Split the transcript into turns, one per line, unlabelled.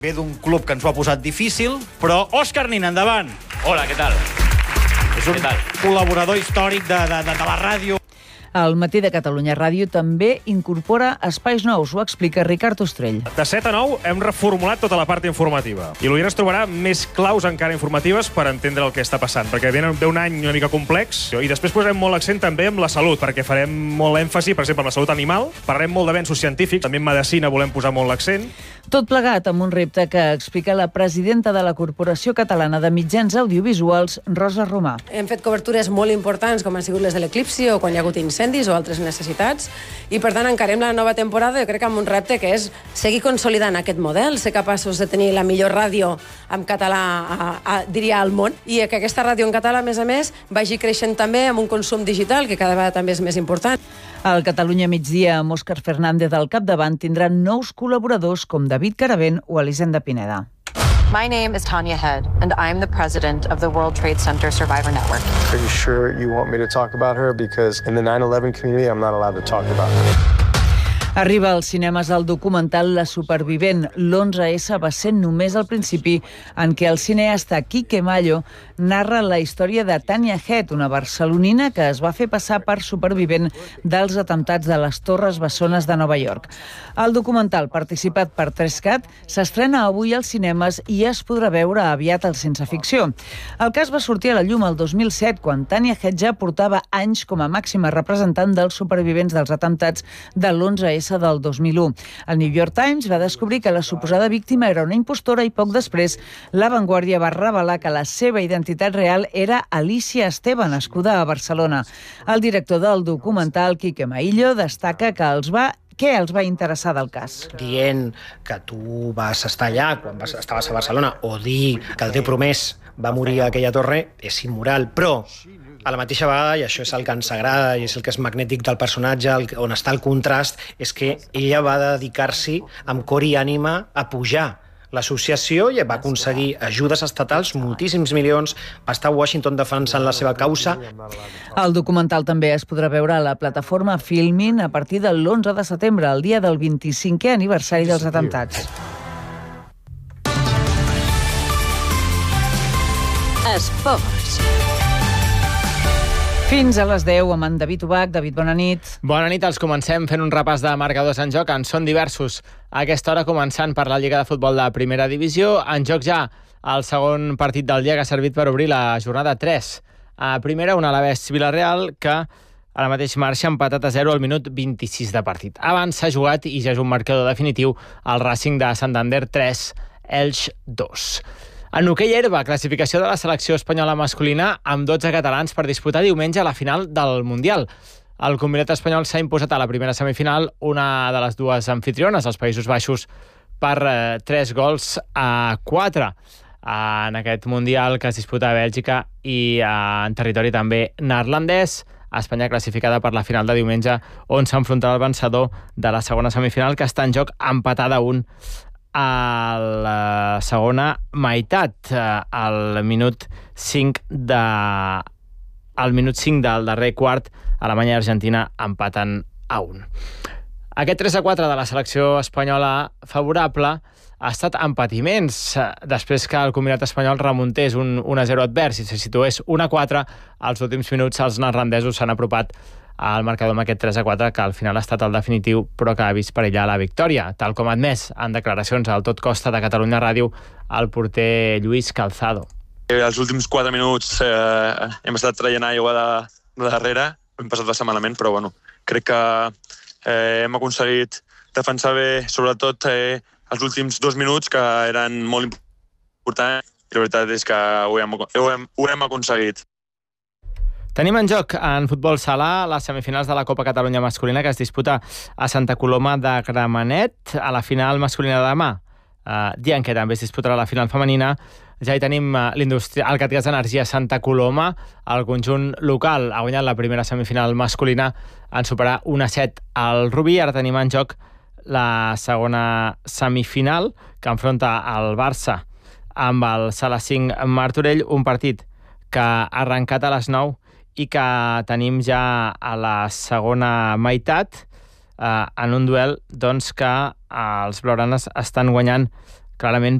Ve d'un club que ens ho ha posat difícil, però Òscar Nin, endavant.
Hola, què tal?
És un col·laborador històric de la ràdio.
El Matí de Catalunya Ràdio també incorpora espais nous, ho explica Ricard Ostrell.
De 7 a 9 hem reformulat tota la part informativa. I l'Oient es trobarà més claus encara informatives per entendre el que està passant, perquè ve un any una mica complex i després posarem molt l'accent també amb la salut, perquè farem molt èmfasi, per exemple, en la salut animal, parlarem molt d'avenços científics, també en medicina volem posar molt l'accent.
Tot plegat amb un repte que explica la presidenta de la Corporació Catalana de Mitjans Audiovisuals, Rosa Romà.
Hem fet cobertures molt importants, com han sigut les de l'eclipsi o quan hi ha hagut incendis o altres necessitats, i per tant encarem la nova temporada, jo crec que amb un repte que és seguir consolidant aquest model, ser capaços de tenir la millor ràdio en català, diria, al món, i que aquesta ràdio en català, a més, vagi creixent també amb un consum digital, que cada vegada també és més important.
Al Catalunya Migdia, amb Òscar Fernández al capdavant, tindran nous col·laboradors com David Caravent o Elisenda Pineda.
My name is Tanya Head, and I'm the president of the World Trade Center Survivor Network.
Are you sure you want me to talk about her? Because in the 9/11 community, I'm not allowed to talk about her.
Arriba als cinemes el documental La Supervivent. L'11S va ser només al principi en què el cineasta Quique Mallo narra la història de Tanya Head, una barcelonina que es va fer passar per supervivent dels atemptats de les Torres Bessones de Nova York. El documental, participat per 3CAT, s'estrena avui als cinemes i es podrà veure aviat al Sense Ficció. El cas va sortir a la llum el 2007, quan Tanya Head ja portava anys com a màxima representant dels supervivents dels atemptats de l'11S del 2001. El New York Times va descobrir que la suposada víctima era una impostora i poc després La Vanguardia va revelar que la seva identitat real era Alicia Esteve, nascuda a Barcelona. El director del documental, Quique Maillo, destaca que què els va interessar del cas.
Dient que tu vas estar allà quan estaves a Barcelona o dir que el teu promès va morir a aquella torre és immoral, però a la mateixa vegada, i això és el que ens agrada i és el que és magnètic del personatge, on està el contrast, és que ella va dedicar-s'hi amb cor i ànima a pujar l'associació i va aconseguir ajudes estatals, moltíssims milions, va estar a Washington defensant la seva causa.
El documental també es podrà veure a la plataforma Filmin a partir del 11 de setembre, el dia del 25è aniversari dels atemptats.
Esports.
Fins a les 10 amb en David Ubach. David, bona nit.
Bona nit. Els comencem fent un repàs de marcadors en joc. En són diversos. A aquesta hora començant per la Lliga de Futbol de Primera Divisió. En joc ja el segon partit del dia que ha servit per obrir la jornada 3. A primera, un Alavés Vila-real que ara mateix marxa empatat a 0 al minut 26 de partit. Abans s'ha jugat, i ja és un marcador definitiu, el Racing de Santander 3, Elx 2. En hoquei herba, classificació de la selecció espanyola masculina amb 12 catalans per disputar diumenge la final del Mundial. El combinat espanyol s'ha imposat a la primera semifinal una de les dues anfitriones, els Països Baixos, per 3-4 en aquest Mundial que es disputa a Bèlgica i en territori també neerlandès. Espanya classificada per la final de diumenge, on s'enfrontarà el vencedor de la segona semifinal, que està en joc empatada a 1 a la segona meitat, al minut 5 del darrer quart. Alemanya i Argentina empaten a 1. Aquest 3-4 de la selecció espanyola favorable ha estat en patiments després que el combinat espanyol remuntés un 1-0 advers i se situés 1-4. Als últims minuts els neerlandesos s'han apropat al marcador amb aquest 3-4, que al final ha estat el definitiu, però que ha vist perillar la victòria, tal com ha admès en declaracions al Tot Costa de Catalunya Ràdio el porter Lluís Calzado.
Els últims 4 minuts hem estat traient aigua de darrere, hem passat bastant malament, però bueno, crec que hem aconseguit defensar bé, sobretot els últims 2 minuts, que eren molt importants, i la veritat és que ho hem aconseguit.
Tenim en joc en futbol sala les semifinals de la Copa Catalunya masculina, que es disputa a Santa Coloma de Gramenet. A la final masculina de demà, dient que també es disputarà la final femenina, ja hi tenim el Catgas Energia Santa Coloma. El conjunt local ha guanyat la primera semifinal masculina en superar 1-7 al Rubí. Ara tenim en joc la segona semifinal, que enfronta el Barça amb el Sala 5 Martorell, un partit que ha arrencat a les 9 i que tenim ja a la segona meitat, en un duel doncs, que els blaugranes estan guanyant clarament